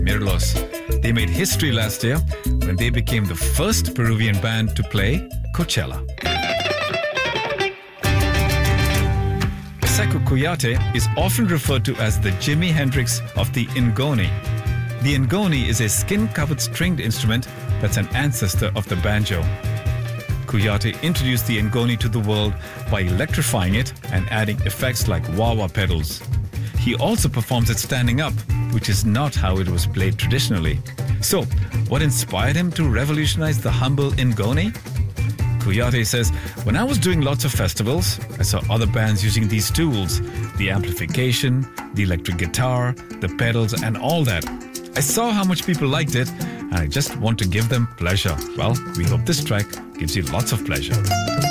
Mirlos. They made history last year when they became the first Peruvian band to play Coachella. Sekou Kouyaté is often referred to as the Jimi Hendrix of the Ngoni. The Ngoni is a skin-covered stringed instrument that's an ancestor of the banjo. Kouyaté introduced the Ngoni to the world by electrifying it and adding effects like wah-wah pedals. He also performs it standing up, which is not how it was played traditionally. So, what inspired him to revolutionize the humble Ngoni? Kouyaté says, when I was doing lots of festivals, I saw other bands using these tools, the amplification, the electric guitar, the pedals and all that. I saw how much people liked it and I just want to give them pleasure. Well, we hope this track gives you lots of pleasure.